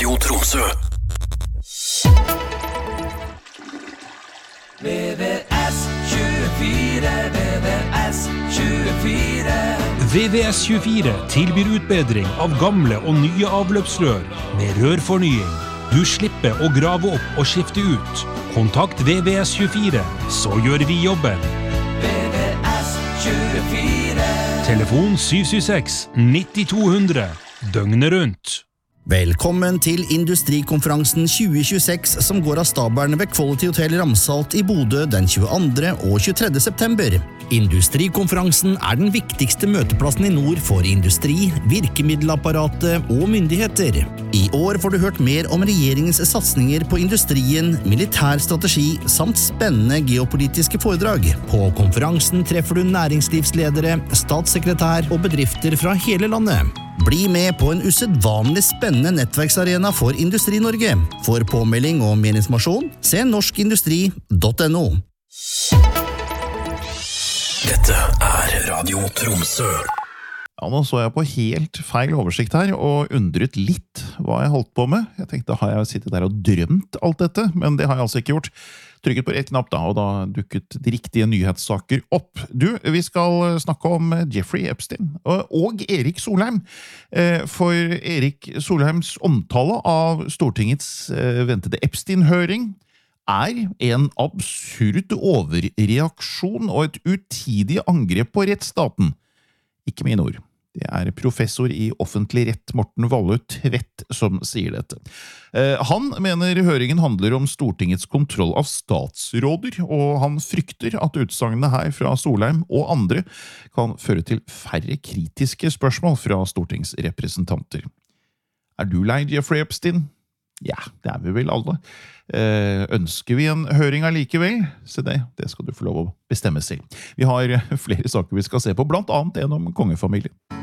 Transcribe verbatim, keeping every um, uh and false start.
Radio Tromsø. V V S tjuefire, V V S tjuefire. V V S tjuefire tilbyr utbedring av gamle og nye avløpsrør med rørfornying. Du slipper å grave opp og skifte ut. Kontakt V V S tjuefire, så gjør vi jobben. V V S tjuefire. Telefon syv syv seks ni to hundre, døgnet rundt. Velkommen til Industrikonferansen tjue tjueseks som går av stabelen ved Quality Hotel Ramsalt i Bodø den tjueandre og tjuetredje september. Industrikonferansen er den viktigste møteplassen i nord for industri, virkemiddelapparatet og myndigheter. I år får du hørt mer om regjeringens satsninger på industrien, militær strategi samt spennende geopolitiske foredrag. På konferansen treffer du næringslivsledere, statssekretær og bedrifter fra hele landet. Bli med på en usedvanlig spennende nettverksarena for Industri-Norge. For påmelding og mer informasjon, se norskindustri punktum no. Dette er Radio Tromsø. Ja, nå så jeg på helt feil oversikt her, og undret litt hva jeg holdt på med. Jeg tenkte, har jeg sittet der og drømt alt dette? Men det har jeg altså ikke gjort. Trykket på ett knapp da, og da dukket de riktige nyhetssaker opp. Du, vi skal snakke om Jeffrey Epstein og Erik Solheim. For Erik Solheims omtale av Stortingets ventede Epstein-høring er en absurd overreaksjon og et utidig angrep på rettsstaten. Ikke mine ord. Det er professor i offentlig rett Morten Valle Tvedt som sier dette. Han mener høringen handler om Stortingets kontroll av statsråder, og han frykter at utsagnene her fra Solheim og andre kan føre til færre kritiske spørsmål fra stortingsrepresentanter. Er du lei Jeffrey Epstein? Ja, det er vi vel alle. Ønsker vi en høring allikevel? Se det, det skal du få lov å bestemme selv. Vi har flere saker vi skal se på, blant annet en om kongefamilien.